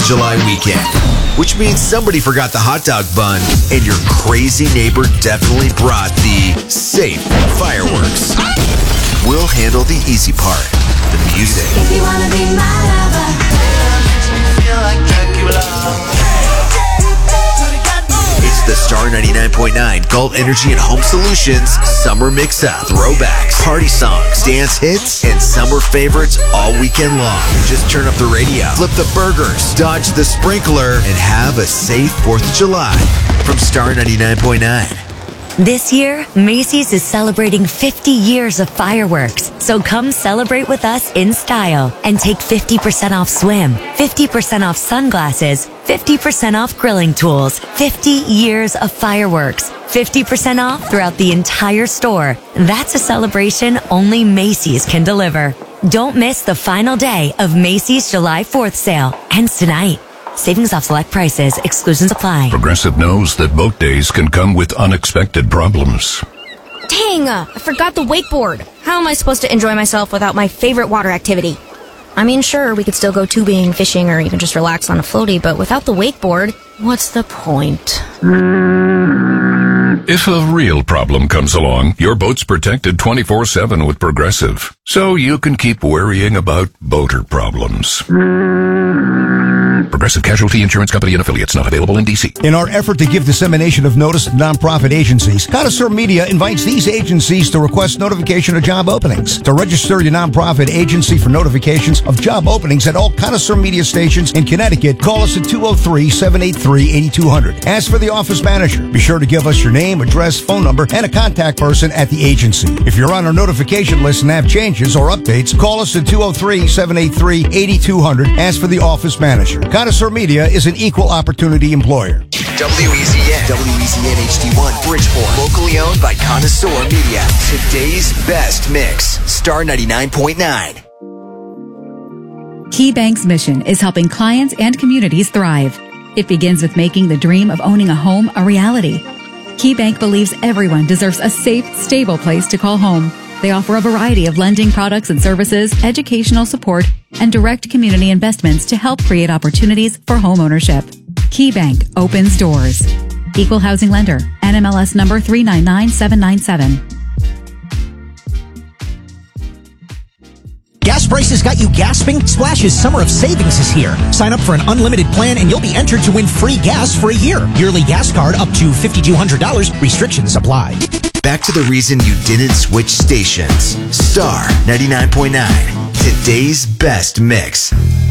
July weekend, which means somebody forgot the hot dog bun and your crazy neighbor definitely brought the safe fireworks. We'll handle the easy part, the music. If you wanna be my lover, feel like Dracula. It's the Star 99.9 Galt Energy and Home Solutions Summer Mix-Up. Throwbacks, party songs, dance hits, and summer favorites all weekend long. Just turn up the radio, flip the burgers, dodge the sprinkler, and have a safe 4th of July from Star 99.9. This year, Macy's is celebrating 50 years of fireworks. So come celebrate with us in style and take 50% off swim, 50% off sunglasses, 50% off grilling tools, 50 years of fireworks, 50% off throughout the entire store. That's a celebration only Macy's can deliver. Don't miss the final day of Macy's July 4th sale. Ends tonight. Savings off select prices. Exclusions apply. Progressive knows that boat days can come with unexpected problems. Dang, I forgot the wakeboard. How am I supposed to enjoy myself without my favorite water activity? I mean, sure, we could still go tubing, fishing, or even just relax on a floaty, but without the wakeboard, what's the point? If a real problem comes along, your boat's protected 24/7 with Progressive, so you can keep worrying about boater problems. Progressive Casualty Insurance Company and Affiliates, not available in D.C. In our effort to give dissemination of notice to nonprofit agencies, Connoisseur Media invites these agencies to request notification of job openings. To register your nonprofit agency for notifications of job openings at all Connoisseur Media stations in Connecticut, call us at 203-783-8200. Ask for the office manager. Be sure to give us your name, address, phone number, and a contact person at the agency. If you're on our notification list and have changes or updates, call us at 203-783-8200. Ask for the office manager. Connoisseur Media is an equal opportunity employer. WEZN HD1 Bridgeport. Locally owned by Connoisseur Media. Today's best mix. Star 99.9. KeyBank's mission is helping clients and communities thrive. It begins with making the dream of owning a home a reality. KeyBank believes everyone deserves a safe, stable place to call home. They offer a variety of lending products and services, educational support, and direct community investments to help create opportunities for home ownership. KeyBank opens doors. Equal housing lender. NMLS number 399797. Gas prices got you gasping? Splash's Summer of Savings is here. Sign up for an unlimited plan and you'll be entered to win free gas for a year. Yearly gas card up to $5,200. Restrictions apply. Back to the reason you didn't switch stations. Star 99.9. Today's best mix.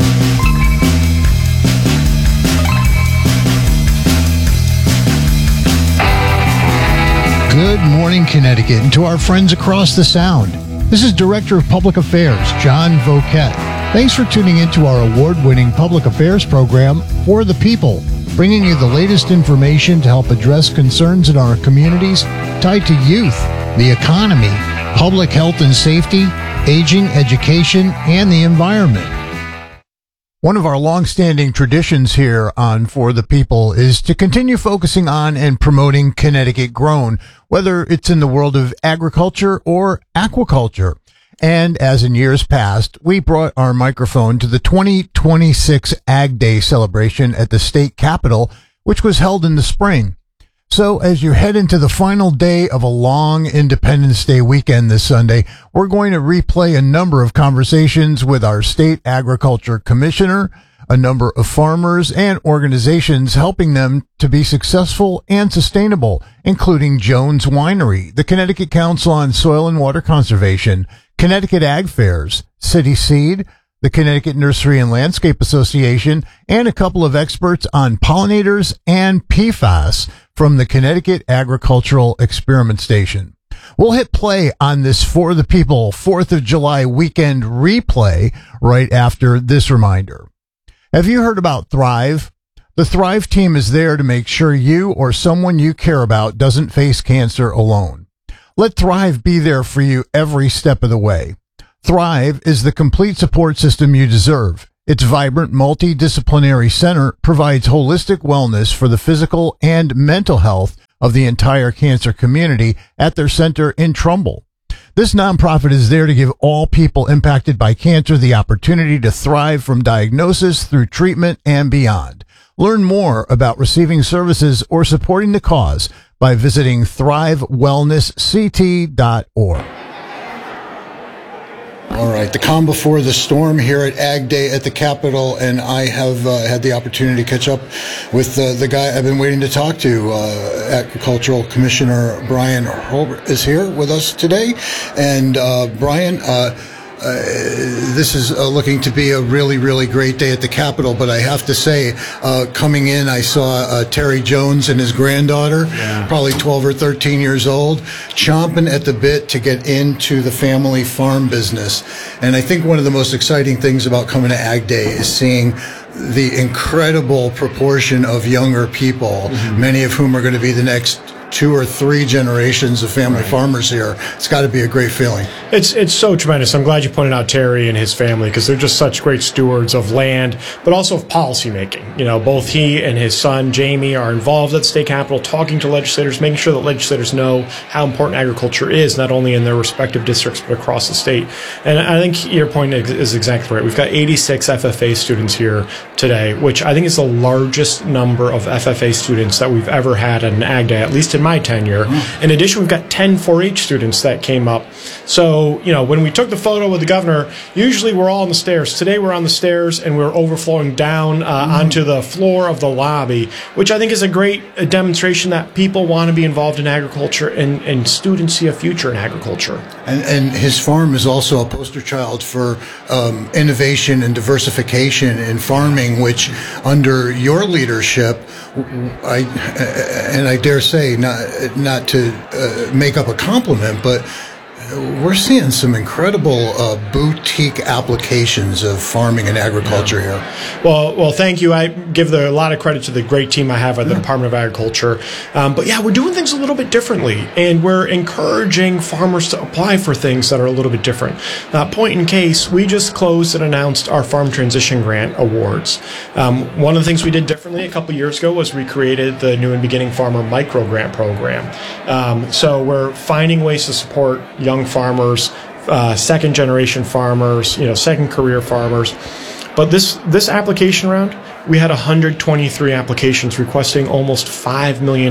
Good morning, Connecticut, and to our friends across the Sound. This is Director of Public Affairs, John Voquette. Thanks for tuning into our award-winning public affairs program, For the People, bringing you the latest information to help address concerns in our communities tied to youth, the economy, public health and safety, aging, education, and the environment. One of our long-standing traditions here on For the People is to continue focusing on and promoting Connecticut grown, whether it's in the world of agriculture or aquaculture. And as in years past, we brought our microphone to the 2026 Ag Day celebration at the state capitol, which was held in the spring. So as you head into the final day of a long Independence Day weekend this Sunday, we're going to replay a number of conversations with our state agriculture commissioner, a number of farmers and organizations helping them to be successful and sustainable, including Jones Winery, the Connecticut Council on Soil and Water Conservation, Connecticut Ag Fairs, City Seed, the Connecticut Nursery and Landscape Association, and a couple of experts on pollinators and PFAS from the Connecticut Agricultural Experiment Station. We'll hit play on this For the People 4th of July weekend replay right after this reminder. Have you heard about Thrive? The Thrive team is there to make sure you or someone you care about doesn't face cancer alone. Let Thrive be there for you every step of the way. Thrive is the complete support system you deserve. Its vibrant multidisciplinary center provides holistic wellness for the physical and mental health of the entire cancer community at their center in Trumbull. This nonprofit is there to give all people impacted by cancer the opportunity to thrive from diagnosis through treatment and beyond. Learn more about receiving services or supporting the cause by visiting thrivewellnessct.org. All right, the calm before the storm here at Ag Day at the Capitol, and I have had the opportunity to catch up with the guy I've been waiting to talk to. Agricultural Commissioner Brian Hurlburt is here with us today, and Brian, this is looking to be a really, really great day at the Capitol, but I have to say, coming in, I saw Terry Jones and his granddaughter, probably 12 or 13 years old, chomping at the bit to get into the family farm business. And I think one of the most exciting things about coming to Ag Day is seeing the incredible proportion of younger people, many of whom are going to be the next 2 or 3 generations of family farmers here. It's got to be a great feeling. It's so tremendous. I'm glad you pointed out Terry and his family, because they're just such great stewards of land, but also of policy making. You know, both he and his son Jamie are involved at the state capitol, talking to legislators, making sure that legislators know how important agriculture is, not only in their respective districts but across the state. And I think your point is exactly right. We've got 86 FFA students here today, which I think is the largest number of FFA students that we've ever had at an Ag Day, at least in my tenure. In addition, we've got 10 4-H students that came up. So, you know, when we took the photo with the governor, usually we're all on the stairs. Today we're on the stairs and we're overflowing down onto the floor of the lobby, which I think is a great demonstration that people want to be involved in agriculture, and students see a future in agriculture. And his farm is also a poster child for innovation and diversification in farming, which under your leadership, I dare say, not to make up a compliment, but we're seeing some incredible boutique applications of farming and agriculture here. Well, thank you. I give a lot of credit to the great team I have at the Department of Agriculture. But yeah, we're doing things a little bit differently, and we're encouraging farmers to apply for things that are a little bit different. Point in case, we just closed and announced our Farm Transition Grant Awards. One of the things we did differently a couple years ago was we created the New and Beginning Farmer Micro Grant Program. So we're finding ways to support young farmers, second generation farmers, second career farmers. But this application round, we had 123 applications requesting almost $5 million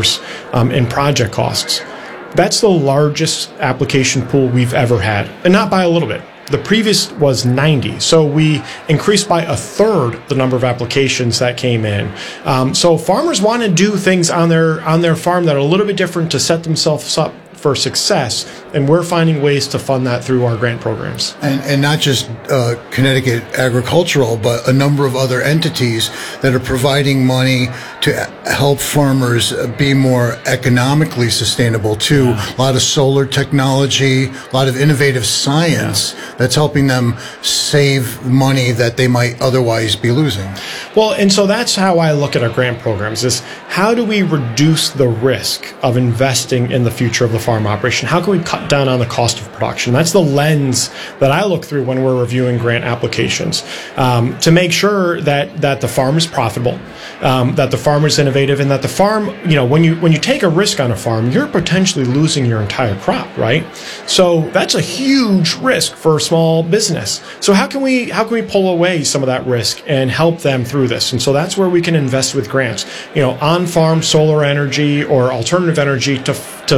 in project costs. That's the largest application pool we've ever had, and not by a little bit. The previous was 90, so we increased by a third the number of applications that came in. So farmers want to do things on their farm that are a little bit different to set themselves up for success, and we're finding ways to fund that through our grant programs. And not just Connecticut Agricultural, but a number of other entities that are providing money to help farmers be more economically sustainable too. A lot of solar technology, a lot of innovative science that's helping them save money that they might otherwise be losing. Well, and so that's how I look at our grant programs, is how do we reduce the risk of investing in the future of the farm operation? How can we cut down on the cost of production? That's the lens that I look through when we're reviewing grant applications, to make sure that the farm is profitable, that the farm is innovative, and that the farm, when you take a risk on a farm, you're potentially losing your entire crop, right? So that's a huge risk for a small business. So how can we pull away some of that risk and help them through this? And so that's where we can invest with grants, on-farm solar energy or alternative energy to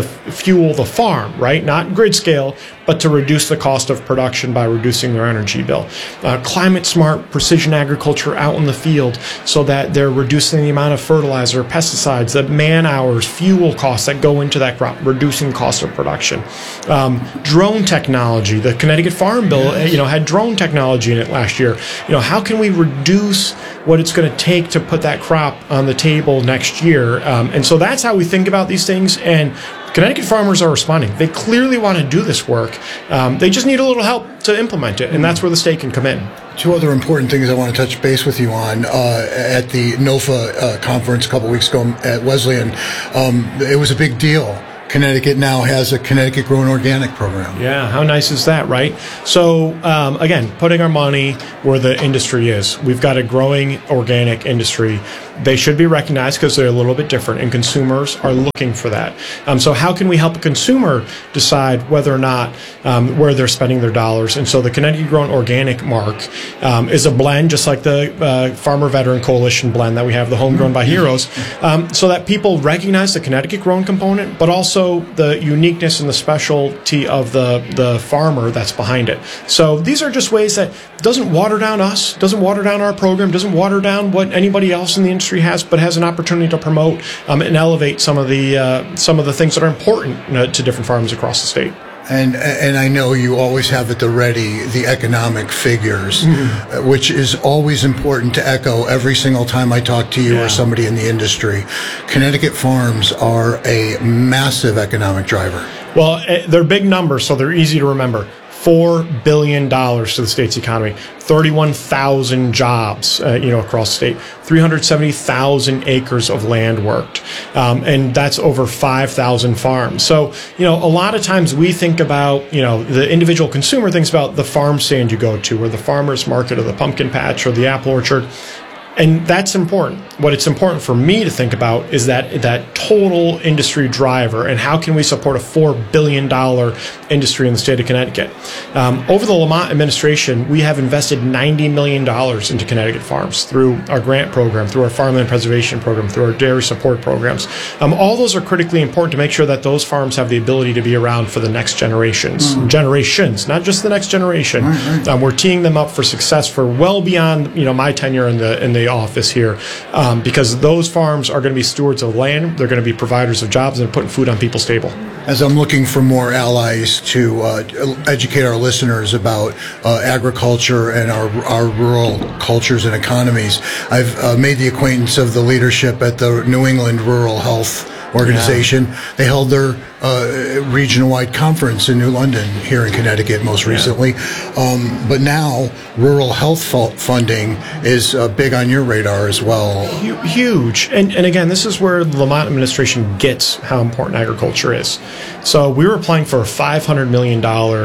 fuel the farm, right? Not grid scale, but to reduce the cost of production by reducing their energy bill. Climate smart precision agriculture out in the field, so that they're reducing the amount of fertilizer, pesticides, the man hours, fuel costs that go into that crop, reducing cost of production. Drone technology, the Connecticut Farm Bill, had drone technology in it last year. How can we reduce what it's going to take to put that crop on the table next year? And so that's how we think about these things, and Connecticut farmers are responding. They clearly want to do this work. They just need a little help to implement it, and that's where the state can come in. Two other important things I want to touch base with you on. At the NOFA conference a couple weeks ago at Wesleyan, it was a big deal Connecticut now has a Connecticut Grown Organic program. Yeah, how nice is that, right? So, again, putting our money where the industry is. We've got a growing organic industry. They should be recognized because they're a little bit different, and consumers are looking for that. So how can we help a consumer decide whether or not where they're spending their dollars? And so the Connecticut Grown Organic mark is a blend, just like the Farmer Veteran Coalition blend that we have, the Homegrown by Heroes, so that people recognize the Connecticut Grown component, but also the uniqueness and the specialty of the farmer that's behind it. So these are just ways that doesn't water down us, doesn't water down our program, doesn't water down what anybody else in the industry has, but has an opportunity to promote and elevate some of the things that are important to different farms across the state. And I know you always have at the ready the economic figures, which is always important to echo every single time I talk to you or somebody in the industry. Connecticut farms are a massive economic driver. Well, they're big numbers, so they're easy to remember. $4 billion to the state's economy, 31,000 jobs, across the state, 370,000 acres of land worked, and that's over 5,000 farms. So, a lot of times we think about, the individual consumer thinks about the farm stand you go to, or the farmer's market, or the pumpkin patch, or the apple orchard. And that's important. What it's important for me to think about is that total industry driver, and how can we support a $4 billion industry in the state of Connecticut. Over the Lamont administration, we have invested $90 million into Connecticut farms through our grant program, through our farmland preservation program, through our dairy support programs. All those are critically important to make sure that those farms have the ability to be around for the next generations, not just the next generation. We're teeing them up for success for well beyond my tenure in the office here, because those farms are going to be stewards of land. They're going to be providers of jobs and putting food on people's table. As I'm looking for more allies to educate our listeners about agriculture and our rural cultures and economies, I've made the acquaintance of the leadership at the New England Rural Health Organization. Yeah. They held their regional-wide conference in New London here in Connecticut most recently. But now rural health funding is big on your radar as well. Huge. And again, this is where the Lamont administration gets how important agriculture is. So we were applying for a $500 million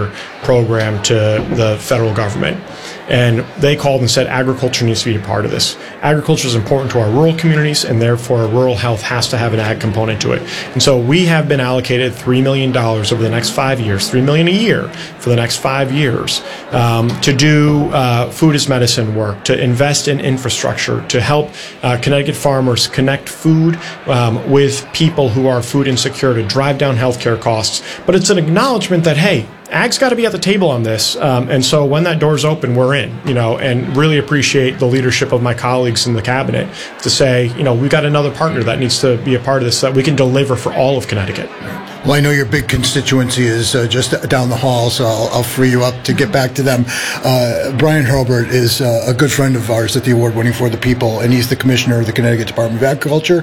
program to the federal government. And they called and said agriculture needs to be a part of this. Agriculture is important to our rural communities, and therefore rural health has to have an ag component to it. And so we have been allocated $3 million over the next 5 years, $3 million a year for the next 5 years, to do food as medicine work, to invest in infrastructure, to help Connecticut farmers connect food with people who are food insecure, to drive down healthcare costs. But it's an acknowledgement that, hey, ag's got to be at the table on this, and so when that door's open, we're in, and really appreciate the leadership of my colleagues in the cabinet to say, we've got another partner that needs to be a part of this so that we can deliver for all of Connecticut. Well, I know your big constituency is just down the hall, so I'll free you up to get back to them. Brian Hurlbert is a good friend of ours at the award-winning For the People, and he's the commissioner of the Connecticut Department of Agriculture.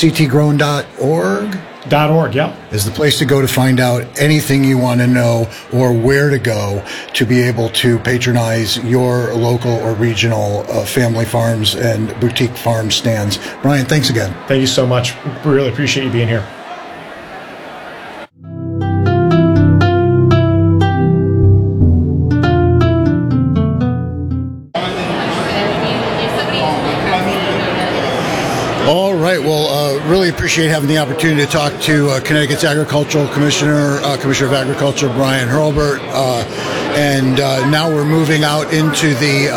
ctgrown.org is the place to go to find out anything you want to know, or where to go to be able to patronize your local or regional family farms and boutique farm stands. Brian, thanks again. Thank you so much. Really appreciate you being here. All right. Well, really appreciate having the opportunity to talk to Connecticut's Agricultural Commissioner, Commissioner of Agriculture, Brian Hurlbert. And now we're moving out into the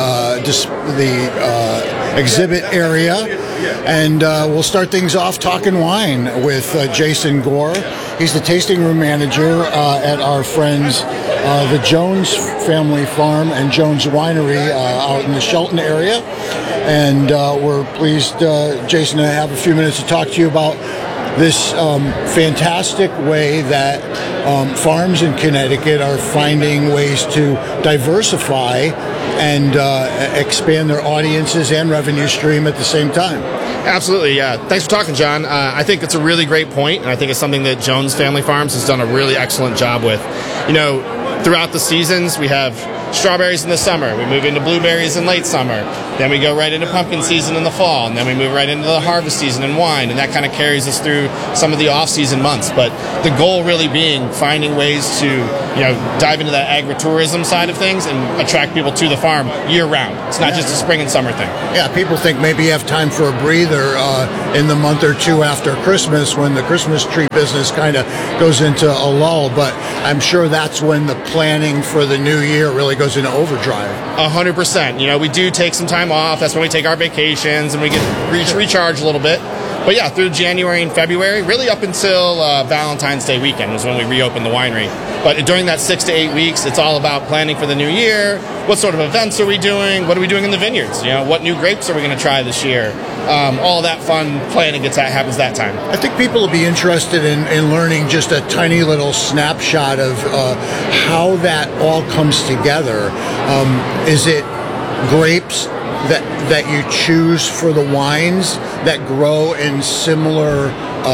exhibit area. And we'll start things off talking wine with Jason Gore. He's the tasting room manager at our friends, the Jones Family Farm and Jones Winery out in the Shelton area. And we're pleased, Jason, to have a few minutes to talk to you about this fantastic way that farms in Connecticut are finding ways to diversify and expand their audiences and revenue stream at the same time. Absolutely, yeah. Thanks for talking, John. I think it's a really great point, and I think it's something that Jones Family Farms has done a really excellent job with. Throughout the seasons, we have strawberries in the summer. We move into blueberries in late summer. Then we go right into pumpkin season in the fall, and then we move right into the harvest season in wine, and that kind of carries us through some of the off-season months. But the goal really being finding ways to, dive into that agritourism side of things and attract people to the farm year-round. It's not just a spring and summer thing. Yeah, people think maybe you have time for a breather in the month or two after Christmas when the Christmas tree business kind of goes into a lull, but I'm sure that's when the planning for the new year really goes into overdrive. 100%. We do take some time off. That's when we take our vacations and we get recharge a little bit. But yeah, through January and February, really up until Valentine's Day weekend was when we reopened the winery. But during that 6 to 8 weeks, it's all about planning for the new year. What sort of events are we doing? What are we doing in the vineyards? What new grapes are we going to try this year? All that fun planning happens that time. I think people will be interested in learning just a tiny little snapshot of how that all comes together. Is it grapes that you choose for the wines that grow in similar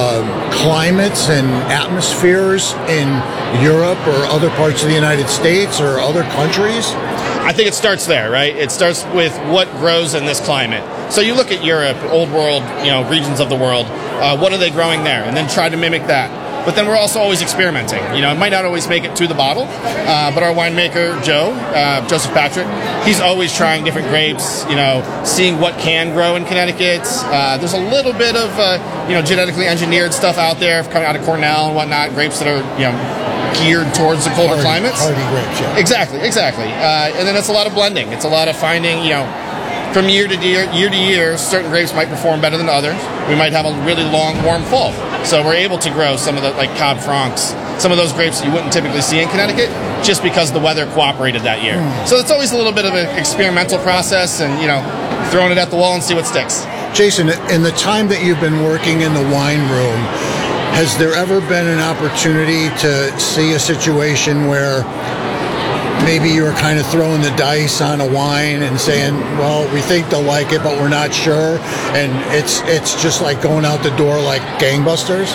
climates and atmospheres in Europe or other parts of the United States or other countries? I think it starts there, right? It starts with what grows in this climate. So you look at Europe, old world, regions of the world, what are they growing there? And then try to mimic that. But then we're also always experimenting. It might not always make it to the bottle, but our winemaker, Joseph Patrick, he's always trying different grapes, seeing what can grow in Connecticut. There's a little bit of, genetically engineered stuff out there coming out of Cornell and whatnot, grapes that are, geared towards the colder climates. Hardy grapes, yeah. Exactly. And then it's a lot of blending. It's a lot of finding, from year to year, certain grapes might perform better than others. We might have a really long, warm fall. So we're able to grow some of the, like Cab Francs, some of those grapes that you wouldn't typically see in Connecticut just because the weather cooperated that year. So it's always a little bit of an experimental process and, throwing it at the wall and see what sticks. Jason, in the time that you've been working in the wine room, has there ever been an opportunity to see a situation where maybe you were kind of throwing the dice on a wine and saying, well, we think they'll like it, but we're not sure, and it's just like going out the door like gangbusters?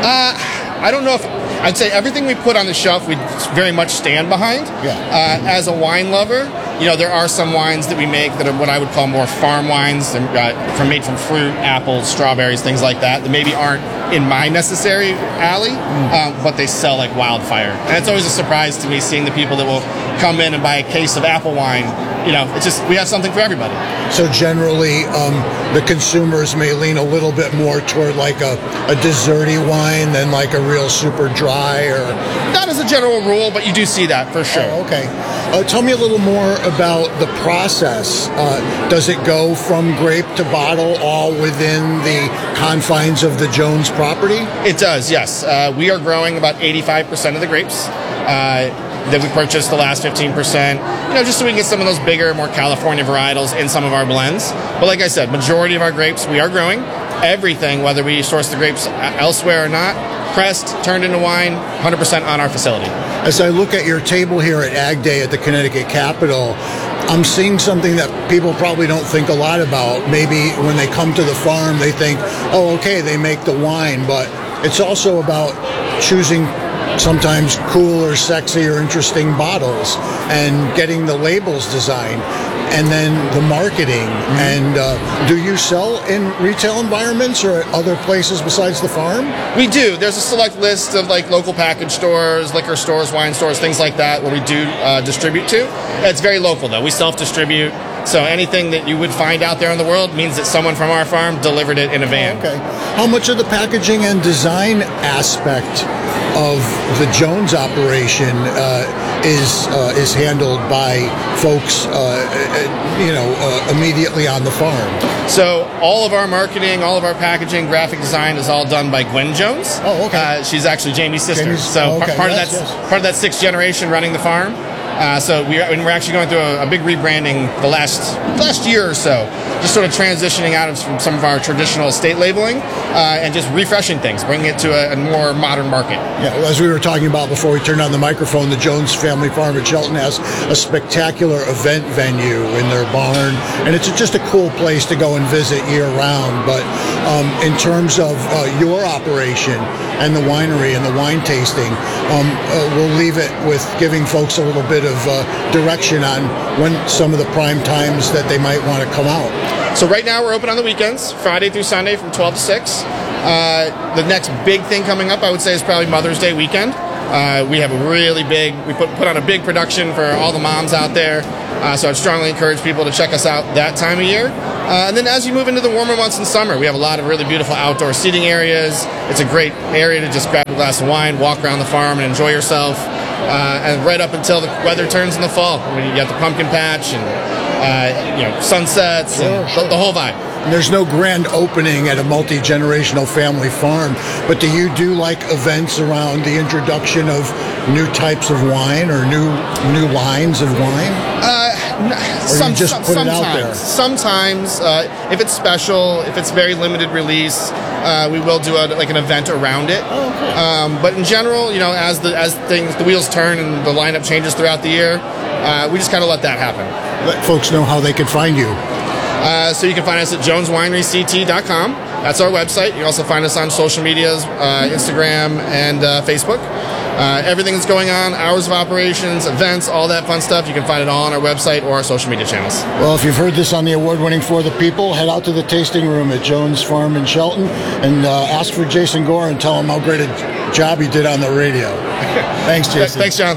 I don't know if I'd say everything we put on the shelf we very much stand behind. Yeah. As a wine lover, there are some wines that we make that are what I would call more farm wines. They're made from fruit, apples, strawberries, things like that maybe aren't in my necessary alley, but they sell like wildfire. And it's always a surprise to me seeing the people that will come in and buy a case of apple wine. It's just, we have something for everybody. So generally, the consumers may lean a little bit more toward like a desserty wine than like a real super dry, or not as a general rule, but you do see that for sure. Oh, okay. Tell me a little more about the process. Does it go from grape to bottle all within the confines of the Jones property? It does, yes. We are growing about 85% of the grapes that we purchased, the last 15%, just so we can get some of those bigger, more California varietals in some of our blends. But like I said, majority of our grapes we are growing. Everything, whether we source the grapes elsewhere or not, pressed, turned into wine, 100% on our facility. As I look at your table here at Ag Day at the Connecticut Capitol, I'm seeing something that people probably don't think a lot about. Maybe when they come to the farm, they think, oh, okay, they make the wine, but it's also about choosing sometimes cool or sexy or interesting bottles and getting the labels designed and then the marketing. And do you sell in retail environments or at other places besides the farm? We do. There's a select list of like local package stores, liquor stores, wine stores, things like that where we do distribute to. It's very local though. We self-distribute. So anything that you would find out there in the world means that someone from our farm delivered it in a van. Okay. How much of the packaging and design aspect of the Jones operation is handled by folks, immediately on the farm? So all of our marketing, all of our packaging, graphic design is all done by Gwen Jones. Oh, okay. She's actually Jamie's sister. Part of that sixth generation running the farm. So we're actually going through a big rebranding the last year or so, just sort of transitioning out of some of our traditional estate labeling and just refreshing things, bringing it to a more modern market. Yeah, well, as we were talking about before we turned on the microphone, the Jones Family Farm at Shelton has a spectacular event venue in their barn, and it's just a cool place to go and visit year-round. But in terms of your operation and the winery and the wine tasting, we'll leave it with giving folks a little bit bit of direction on when some of the prime times that they might want to come out. So right now we're open on the weekends, Friday through Sunday from 12 to 6. The next big thing coming up, I would say, is probably Mother's Day weekend. We have a really big, we put on a big production for all the moms out there. So I'd strongly encourage people to check us out that time of year. And then as you move into the warmer months in summer, we have a lot of really beautiful outdoor seating areas. It's a great area to just grab a glass of wine, walk around the farm, and enjoy yourself. And right up until the weather turns in the fall, when you got the pumpkin patch and sunsets and the whole vibe. There's no grand opening at a multi-generational family farm, but do you do like events around the introduction of new types of wine or new lines of wine? Or you just put it out there? Sometimes, if it's special, if it's very limited release, we will do an event around it. Oh, okay. But in general, as the wheels turn and the lineup changes throughout the year, we just kind of let that happen. Let folks know how they can find you. So you can find us at joneswineryct.com. That's our website. You can also find us on social medias, Instagram and Facebook. Everything that's going on, hours of operations, events, all that fun stuff, you can find it all on our website or our social media channels. Well, if you've heard this on the award-winning For the People, head out to the tasting room at Jones Farm in Shelton and ask for Jason Gore and tell him how great a job he did on the radio. Thanks, Jason. Thanks, John.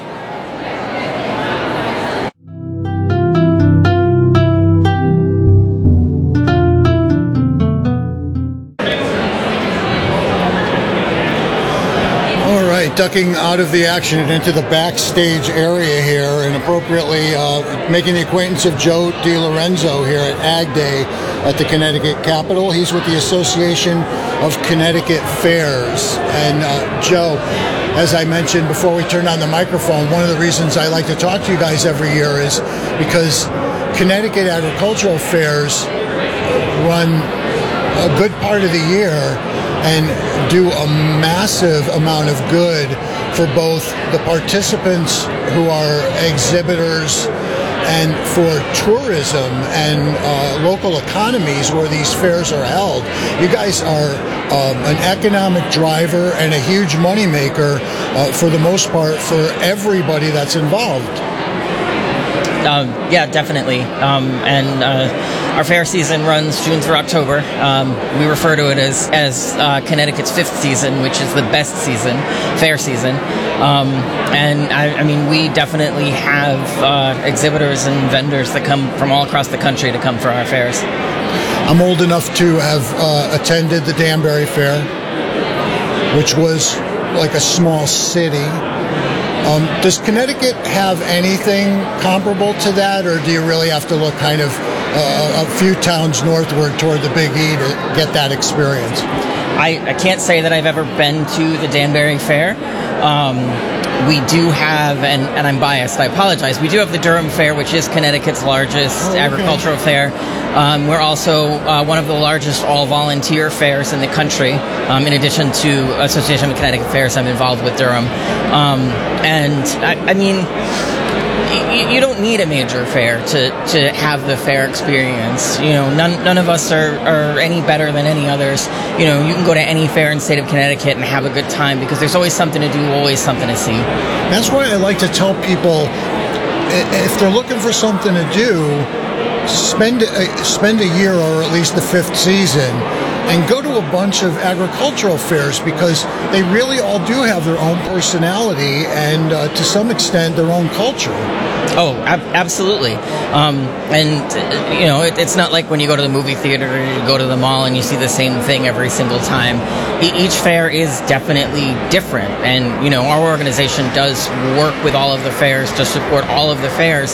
Ducking out of the action and into the backstage area here, and appropriately making the acquaintance of Joe DiLorenzo here at Ag Day at the Connecticut Capitol. He's with the Association of Connecticut Fairs. And Joe, as I mentioned before we turned on the microphone, one of the reasons I like to talk to you guys every year is because Connecticut agricultural fairs run a good part of the year and do a massive amount of good for both the participants who are exhibitors and for tourism and local economies where these fairs are held. You guys are an economic driver and a huge moneymaker for the most part for everybody that's involved. Yeah, definitely. Our fair season runs June through October. We refer to it as Connecticut's fifth season, which is the best season, fair season. I mean, we definitely have exhibitors and vendors that come from all across the country to come for our fairs. I'm old enough to have attended the Danbury Fair, which was like a small city. Does Connecticut have anything comparable to that, or do you really have to look kind of a few towns northward toward the Big E to get that experience? I can't say that I've ever been to the Danbury Fair. We do have, and I'm biased, I apologize, we do have the Durham Fair, which is Connecticut's largest agricultural fair. We're also one of the largest all-volunteer fairs in the country, in addition to Association of Connecticut Fairs. I'm involved with Durham. I mean, you don't need a major fair to have the fair experience. None of us are any better than any others. You can go to any fair in the state of Connecticut and have a good time because there's always something to do, always something to see. That's why I like to tell people, if they're looking for something to do, spend a year or at least the fifth season and go to a bunch of agricultural fairs because they really all do have their own personality and to some extent their own culture. Oh, absolutely. It's not like when you go to the movie theater or you go to the mall and you see the same thing every single time. Each fair is definitely different. And, our organization does work with all of the fairs to support all of the fairs.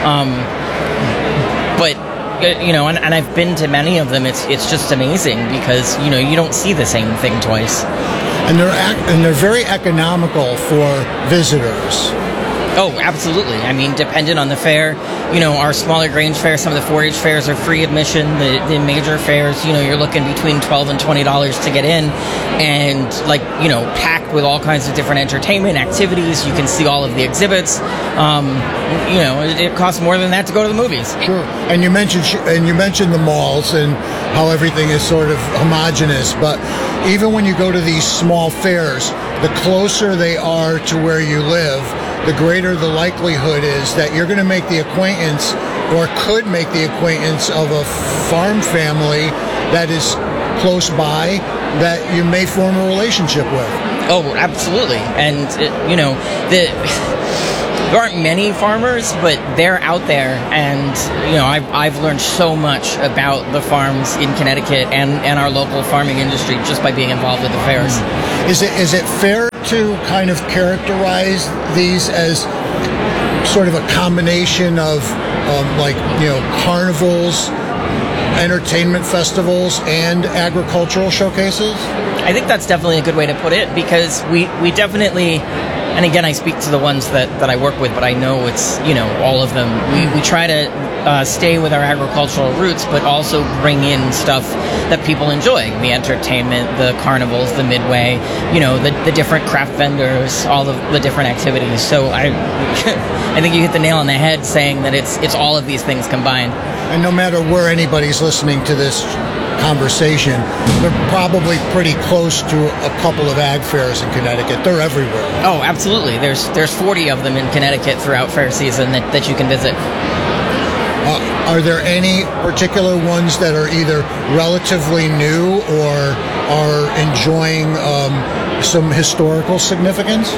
And I've been to many of them. It's just amazing because, you don't see the same thing twice. And they're very economical for visitors. Oh, absolutely. I mean, dependent on the fair, our smaller Grange fairs, some of the 4-H fairs are free admission. The major fairs, you're looking between $12 and $20 to get in, and packed with all kinds of different entertainment activities. You can see all of the exhibits. It costs more than that to go to the movies. Sure. And you mentioned the malls and how everything is sort of homogenous, but even when you go to these small fairs, the closer they are to where you live, the greater the likelihood is that you're going to make the acquaintance or could make the acquaintance of a farm family that is close by that you may form a relationship with. Oh, absolutely. And, there aren't many farmers, but they're out there. And, I've learned so much about the farms in Connecticut and our local farming industry just by being involved with the fairs. Is it fair to kind of characterize these as sort of a combination of carnivals, entertainment festivals, and agricultural showcases? I think that's definitely a good way to put it, because we definitely, and again, I speak to the ones that I work with, but I know it's, all of them. We try to stay with our agricultural roots, but also bring in stuff that people enjoy. The entertainment, the carnivals, the midway, the different craft vendors, all of the different activities. So I think you hit the nail on the head saying that it's all of these things combined. And no matter where anybody's listening to this conversation, they're probably pretty close to a couple of ag fairs in Connecticut. They're everywhere. Oh, absolutely. There's 40 of them in Connecticut throughout fair season that you can visit. Are there any particular ones that are either relatively new or are enjoying some historical significance?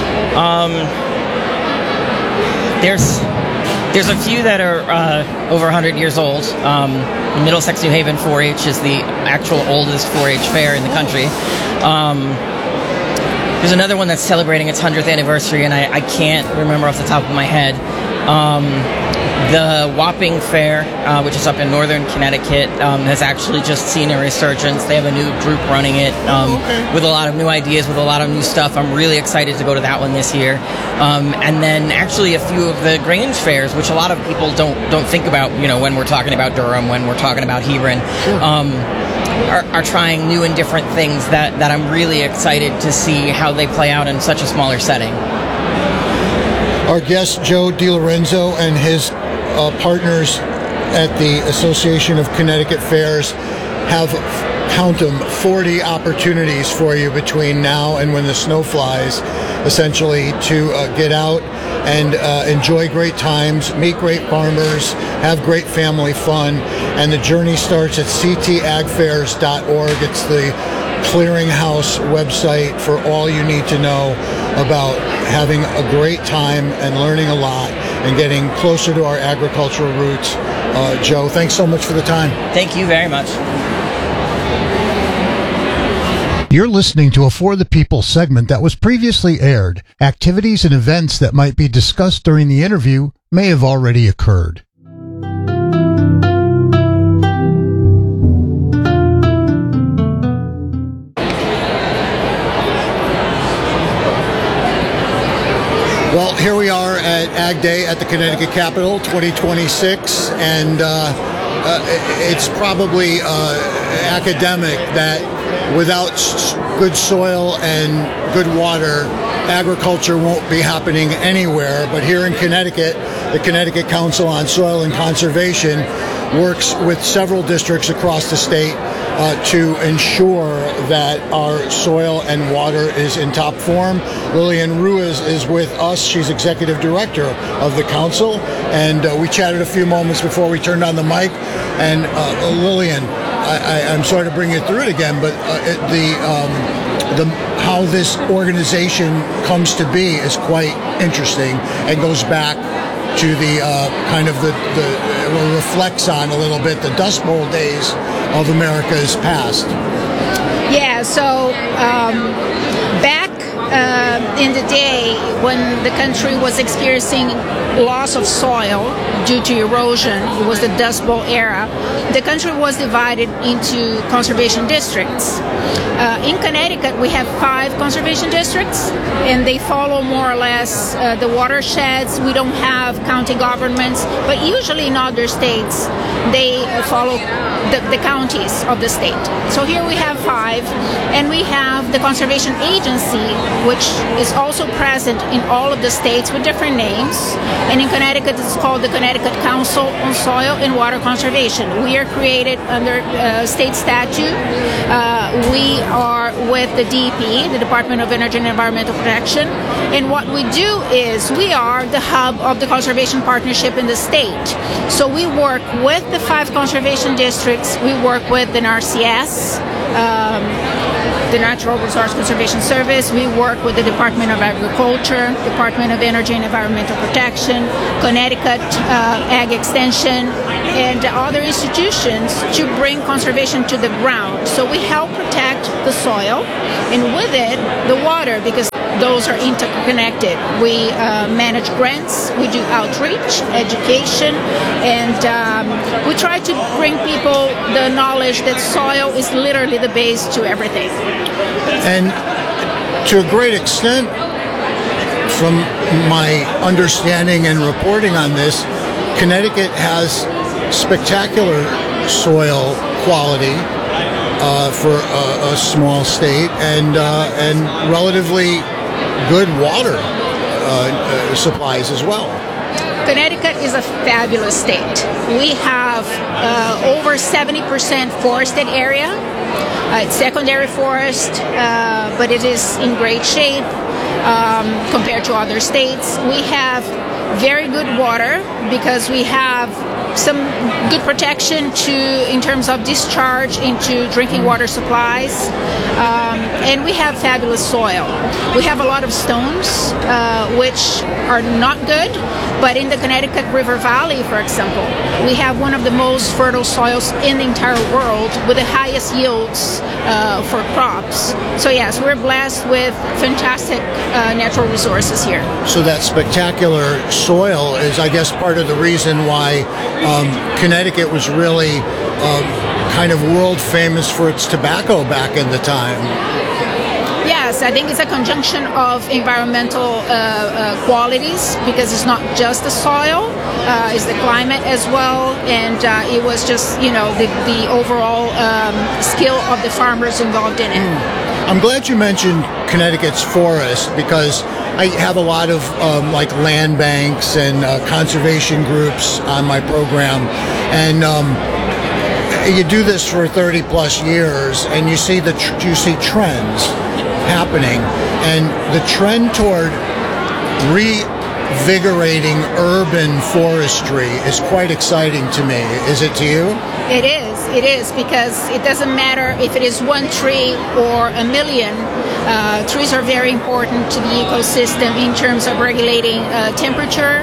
There's a few that are over 100 years old. Middlesex New Haven 4-H is the actual oldest 4-H fair in the country. There's another one that's celebrating its 100th anniversary, and I can't remember off the top of my head. The Wapping Fair, which is up in northern Connecticut, has actually just seen a resurgence. They have a new group running it with a lot of new ideas, with a lot of new stuff. I'm really excited to go to that one this year. And then actually a few of the Grange fairs, which a lot of people don't think about, when we're talking about Durham, when we're talking about Hebron, are trying new and different things that I'm really excited to see how they play out in such a smaller setting. Our guest, Joe DiLorenzo, and his partners at the Association of Connecticut Fairs have, count them, 40 opportunities for you between now and when the snow flies, essentially, to get out and enjoy great times, meet great farmers, have great family fun. And the journey starts at ctagfairs.org. It's the clearinghouse website for all you need to know about having a great time and learning a lot and getting closer to our agricultural roots. Joe, thanks so much for the time. Thank you very much. You're listening to a For the People segment that was previously aired. Activities and events that might be discussed during the interview may have already occurred. Well, here we are at Ag Day at the Connecticut Capitol 2026, and it's probably academic that without good soil and good water, agriculture won't be happening anywhere. But here in Connecticut, the Connecticut Council on Soil and Conservation works with several districts across the state to ensure that our soil and water is in top form. Lillian Ruiz is with us. She's executive director of the council, and we chatted a few moments before we turned on the mic. And Lillian, I'm sorry to bring you through it again, but how this organization comes to be is quite interesting and goes back to the reflects on a little bit the Dust Bowl days of America's past. Yeah, so back in the day when the country was experiencing loss of soil due to erosion, it was the Dust Bowl era, the country was divided into conservation districts. In Connecticut, we have 5 conservation districts, and they follow more or less the watersheds. We don't have county governments, but usually in other states, they follow the counties of the state. So here we have 5, and we have the Conservation Agency, which is also present in all of the states with different names. And in Connecticut, it's called the Connecticut Council on Soil and Water Conservation. We are created under state statute. We are with the DEP, the Department of Energy and Environmental Protection, and what we do is we are the hub of the conservation partnership in the state. So we work with the 5 conservation districts, we work with the NRCS, the Natural Resource Conservation Service. We work with the Department of Agriculture, Department of Energy and Environmental Protection, Connecticut Ag Extension, and other institutions to bring conservation to the ground. So we help protect the soil and with it the water, because those are interconnected. We manage grants, we do outreach, education, and we try to bring people the knowledge that soil is literally the base to everything. And to a great extent, from my understanding and reporting on this, Connecticut has spectacular soil quality for a small state, and relatively good water supplies as well. Connecticut is a fabulous state. We have over 70% forested area. It's secondary forest, but it is in great shape compared to other states. We have very good water because we have some good protection in terms of discharge into drinking water supplies, and we have fabulous soil. We have a lot of stones, which are not good, but in the Connecticut River Valley, for example, we have one of the most fertile soils in the entire world with the highest yields for crops. So yes, we're blessed with fantastic natural resources here. So that spectacular soil is, I guess, part of the reason why Connecticut was really kind of world famous for its tobacco back in the time. Yes, I think it's a conjunction of environmental qualities, because it's not just the soil, it's the climate as well, and it was just, the overall skill of the farmers involved in it. I'm glad you mentioned Connecticut's forest, because I have a lot of like land banks and conservation groups on my program, and you do this for 30 plus years, and you see trends happening, and the trend toward revigorating urban forestry is quite exciting to me. Is it to you? It is, because it doesn't matter if it is one tree or a million. Trees are very important to the ecosystem in terms of regulating temperature,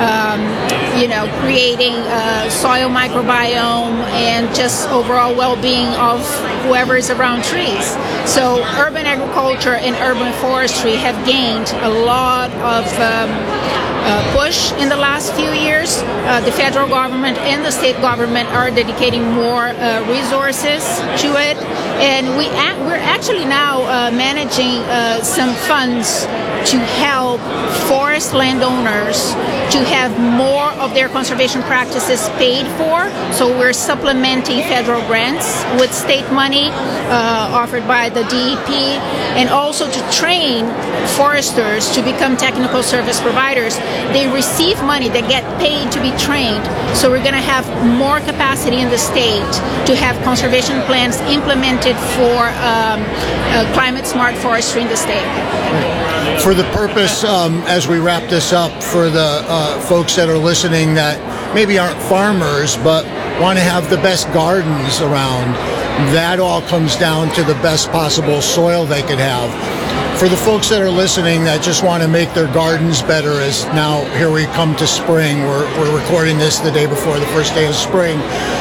creating soil microbiome, and just overall well-being of whoever is around trees. So urban agriculture and urban forestry have gained a lot of push in the last few years. The federal government and the state government are dedicating more resources to it, and we're actually now managing some funds to help forest landowners to have more of their conservation practices paid for. So we're supplementing federal grants with state money offered by the DEP, and also to train foresters to become technical service providers. They receive money, they get paid to be trained. So we're going to have more capacity in the state to have conservation plans implemented for climate smart forestry in the state. For the purpose, as we wrap this up, for the folks that are listening that maybe aren't farmers but want to have the best gardens around, that all comes down to the best possible soil they could have. For the folks that are listening that just want to make their gardens better, as now here we come to spring, we're recording this the day before the first day of spring,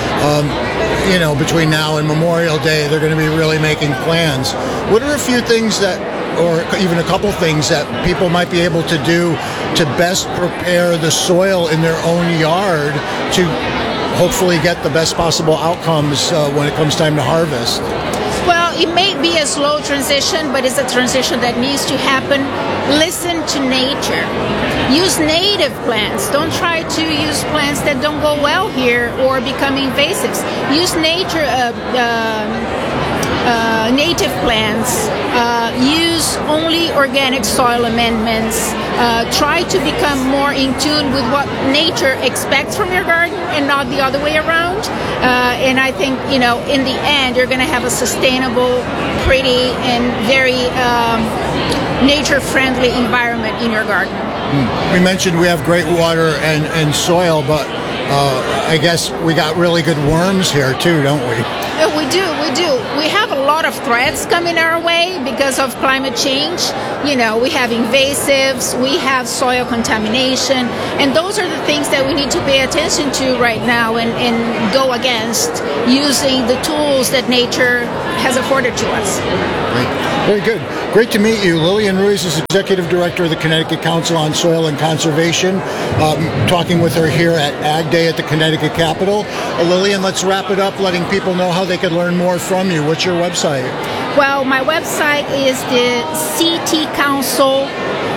between now and Memorial Day, they're going to be really making plans. What are a few things that, or even a couple things that people might be able to do to best prepare the soil in their own yard to hopefully get the best possible outcomes when it comes time to harvest? Well, it may be a slow transition, but it's a transition that needs to happen. Listen to nature. Use native plants. Don't try to use plants that don't go well here or become invasives. Use nature native plants, use only organic soil amendments, try to become more in tune with what nature expects from your garden and not the other way around. And I think, in the end, you're going to have a sustainable, pretty, and very nature-friendly environment in your garden. We mentioned we have great water and soil, but I guess we got really good worms here too, don't we? We do. We have a lot of threats coming our way because of climate change. We have invasives, we have soil contamination, and those are the things that we need to pay attention to right now and go against using the tools that nature has afforded to us. Great. Very good. Great to meet you. Lillian Ruiz is Executive Director of the Connecticut Council on Soil and Conservation. Talking with her here at Ag Day at the Connecticut Capitol. Lillian, let's wrap it up, letting people know how they could learn more from you. What's your website? Well, my website is the CT Council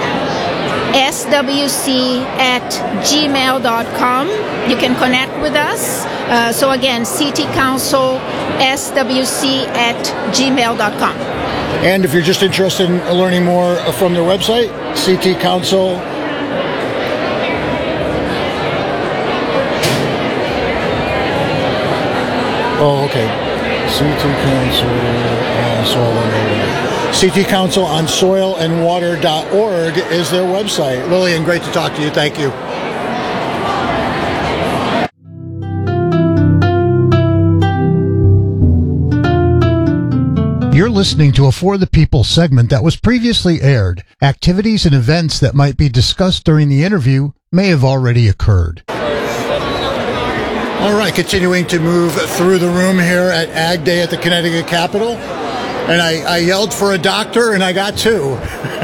swc@gmail.com. You can connect with us. So again, CT Council swc@gmail.com. And if you're just interested in learning more from their website, CT Council. Oh, okay. CT Council on Soil and Water. CT Council on soilandwater.org is their website. Lillian, great to talk to you. Thank you. You're listening to a For the People segment that was previously aired. Activities and events that might be discussed during the interview may have already occurred. All right, continuing to move through the room here at Ag Day at the Connecticut Capitol. And I yelled for a doctor, and I got two.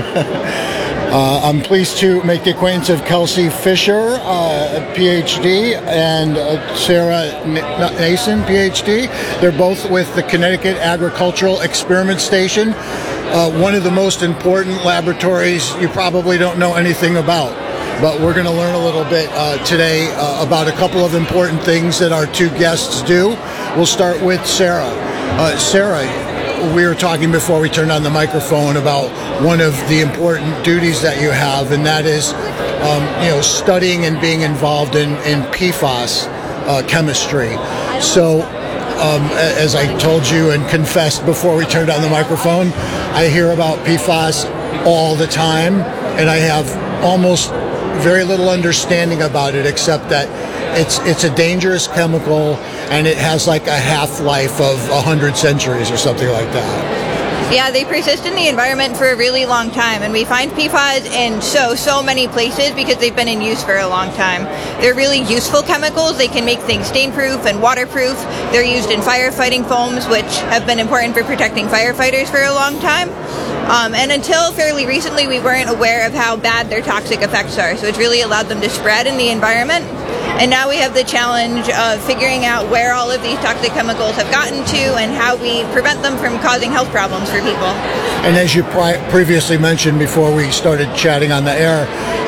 I'm pleased to make the acquaintance of Kelsey Fisher, PhD, and Sarah Nason, PhD. They're both with the Connecticut Agricultural Experiment Station, one of the most important laboratories you probably don't know anything about. But we're going to learn a little bit today about a couple of important things that our two guests do. We'll start with Sarah. Sarah, we were talking before we turned on the microphone about one of the important duties that you have, and that is, studying and being involved in PFAS chemistry. So, as I told you and confessed before we turned on the microphone, I hear about PFAS all the time, and I have almost very little understanding about it, except that it's a dangerous chemical and it has like a half-life of 100 centuries or something like that. Yeah, they persist in the environment for a really long time, and we find PFAS in so many places because they've been in use for a long time. They're really useful chemicals. They can make things stain-proof and waterproof. They're used in firefighting foams, which have been important for protecting firefighters for a long time. And until fairly recently, we weren't aware of how bad their toxic effects are, so it's really allowed them to spread in the environment. And now we have the challenge of figuring out where all of these toxic chemicals have gotten to and how we prevent them from causing health problems for people. And as you previously mentioned before we started chatting on the air,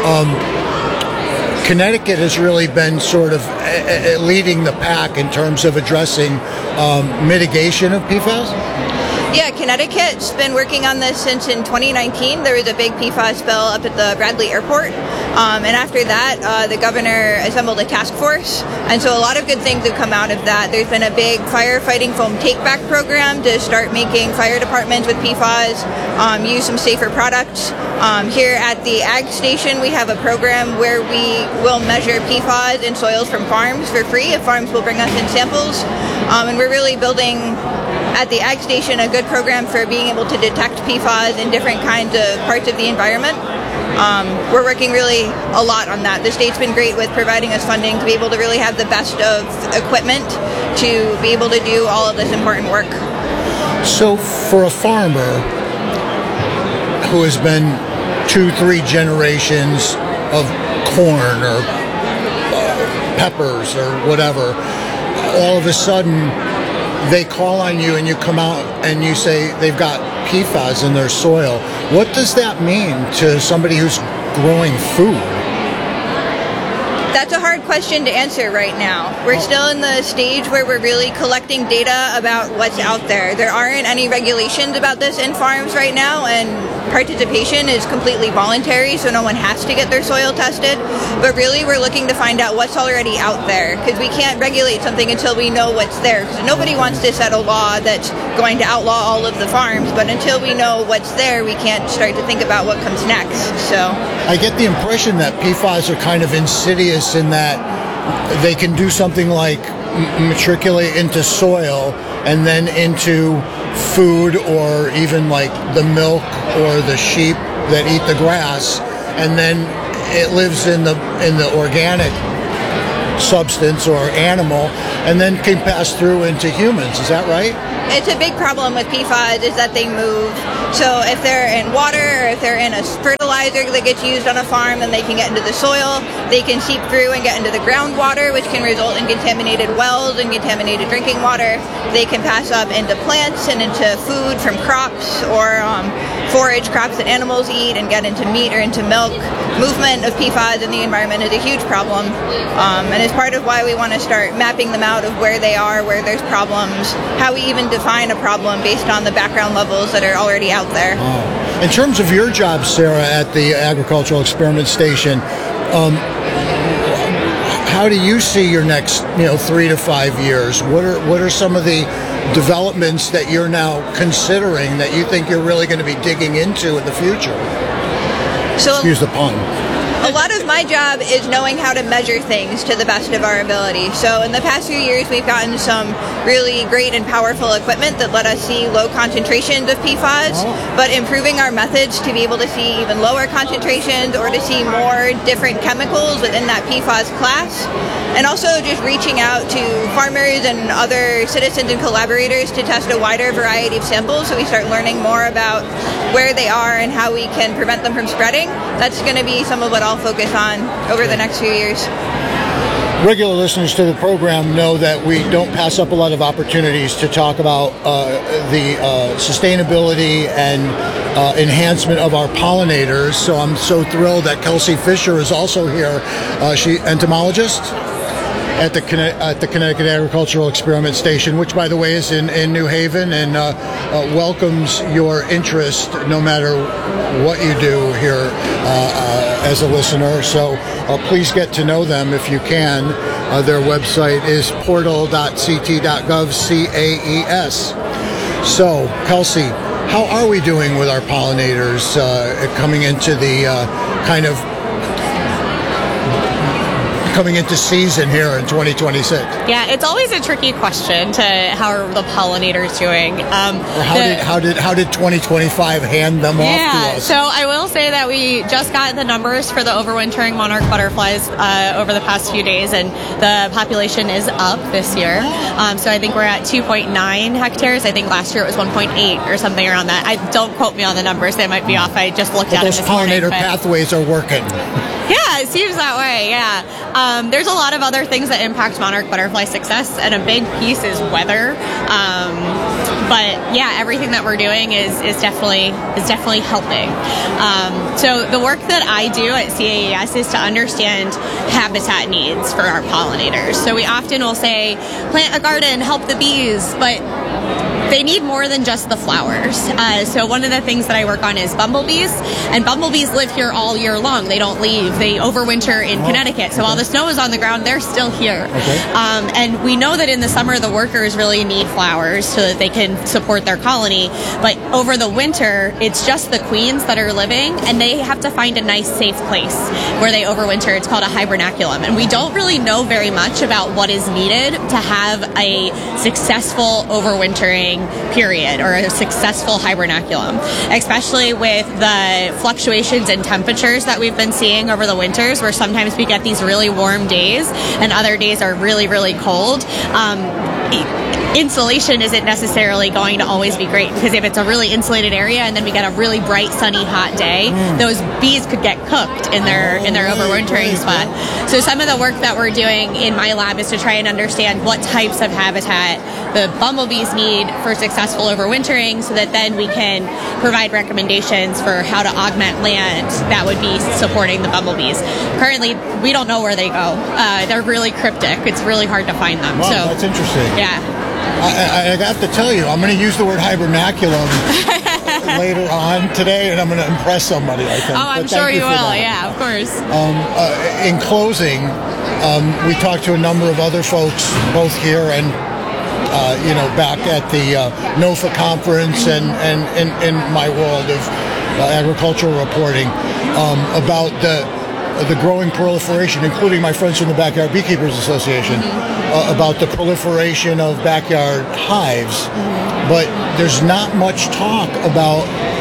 Connecticut has really been sort of leading the pack in terms of addressing mitigation of PFAS? Yeah, Connecticut's been working on this since in 2019. There was a big PFAS spill up at the Bradley Airport. And after that, the governor assembled a task force. And so a lot of good things have come out of that. There's been a big firefighting foam take-back program to start making fire departments with PFAS use some safer products. Here at the Ag Station, we have a program where we will measure PFAS in soils from farms for free if farms will bring us in samples. And we're really building at the Ag Station a good program for being able to detect PFAS in different kinds of parts of the environment. We're working really a lot on that. The state's been great with providing us funding to be able to really have the best of equipment to be able to do all of this important work. So for a farmer who has been 2-3 generations of corn or peppers or whatever, all of a sudden they call on you and you come out and you say they've got PFAS in their soil. What does that mean to somebody who's growing food? That's a hard question to answer right now. We're still in the stage where we're really collecting data about what's out there. There aren't any regulations about this in farms right now, and participation is completely voluntary, so no one has to get their soil tested. But really, we're looking to find out what's already out there, because we can't regulate something until we know what's there. Because nobody wants to set a law that's going to outlaw all of the farms, but until we know what's there, we can't start to think about what comes next. So I get the impression that PFAS are kind of insidious in that they can do something like matriculate into soil and then into food, or even like the milk or the sheep that eat the grass, and then it lives in the organic substance or animal, and then can pass through into humans. Is that right? It's a big problem with PFAS is that they move. So if they're in water, or if they're in a fertilizer that gets used on a farm, then they can get into the soil. They can seep through and get into the groundwater, which can result in contaminated wells and contaminated drinking water. They can pass up into plants and into food from crops, or forage crops that animals eat, and get into meat or into milk. Movement of PFAS in the environment is a huge problem, and it's part of why we want to start mapping them out of where they are, where there's problems, how we even define a problem based on the background levels that are already out there. In terms of your job, Sarah, at the Agricultural Experiment Station, how do you see your next 3 to 5 years? What are some of the developments that you're now considering that you think you're really going to be digging into in the future? Excuse the pun. A lot of my job is knowing how to measure things to the best of our ability. So in the past few years, we've gotten some really great and powerful equipment that let us see low concentrations of PFAS, but improving our methods to be able to see even lower concentrations, or to see more different chemicals within that PFAS class. And also just reaching out to farmers and other citizens and collaborators to test a wider variety of samples, so we start learning more about where they are and how we can prevent them from spreading. That's going to be some of what I'll focus on over the next few years. Regular listeners to the program know that we don't pass up a lot of opportunities to talk about the sustainability and enhancement of our pollinators. So I'm so thrilled that Kelsey Fisher is also here. She entomologist at the Connecticut Agricultural Experiment Station, which, by the way, is in New Haven, and welcomes your interest no matter what you do here as a listener. So please get to know them if you can. Their website is portal.ct.gov, CAES. So, Kelsey, how are we doing with our pollinators coming into the coming into season here in 2026? Yeah, it's always a tricky question to how are the pollinators doing. How did 2025 hand them off to us? So I will say that we just got the numbers for the overwintering monarch butterflies over the past few days, and the population is up this year. So I think we're at 2.9 hectares. I think last year it was 1.8 or something around that. Don't quote me on the numbers; they might be off. I just looked at it this morning. Those pollinator pathways are working. Yeah, it seems that way, yeah. There's a lot of other things that impact monarch butterfly success, and a big piece is weather. But yeah, everything that we're doing is definitely helping. So the work that I do at CAES is to understand habitat needs for our pollinators. So we often will say, plant a garden, help the bees, but they need more than just the flowers. So one of the things that I work on is bumblebees, and bumblebees live here all year long. They don't leave. They overwinter in Connecticut. So while the snow is on the ground, they're still here. And we know that in the summer, the workers really need flowers so that they can support their colony. But over the winter, it's just the queens that are living, and they have to find a nice, safe place where they overwinter. It's called a hibernaculum. And we don't really know very much about what is needed to have a successful overwintering period or a successful hibernaculum, especially with the fluctuations in temperatures that we've been seeing over the winters, where sometimes we get these really warm days and other days are really, really cold. insulation isn't necessarily going to always be great, because if it's a really insulated area and then we get a really bright, sunny, hot day, those bees could get cooked in their overwintering spot. So some of the work that we're doing in my lab is to try and understand what types of habitat the bumblebees need for successful overwintering, so that then we can provide recommendations for how to augment land that would be supporting the bumblebees. Currently, we don't know where they go. They're really cryptic. It's really hard to find them. Wow, so that's interesting. Yeah. I have to tell you, I'm going to use the word hibernaculum later on today, and I'm going to impress somebody, I think. Oh, I'm sure you will. Yeah, of course. In closing, we talked to a number of other folks, both here and back at the NOFA conference and in my world of agricultural reporting, about the growing proliferation, including my friends from the Backyard Beekeepers Association, about the proliferation of backyard hives. But there's not much talk about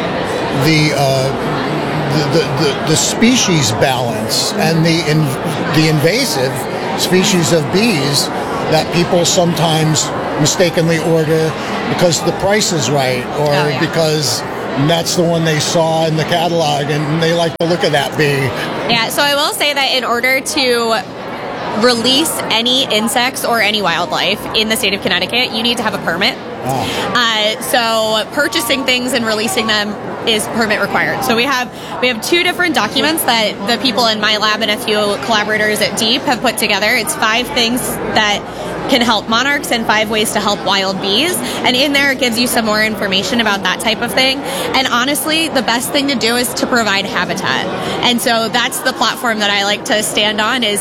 the species balance and the invasive species of bees that people sometimes mistakenly order because the price is right, or because that's the one they saw in the catalog and they like the look of that bee. Yeah, so I will say that in order to release any insects or any wildlife in the state of Connecticut, you need to have a permit. So purchasing things and releasing them is permit required. So we have two different documents that the people in my lab and a few collaborators at DEEP have put together. It's 5 things that can help monarchs and 5 ways to help wild bees. And in there it gives you some more information about that type of thing. And honestly, the best thing to do is to provide habitat. And so that's the platform that I like to stand on, is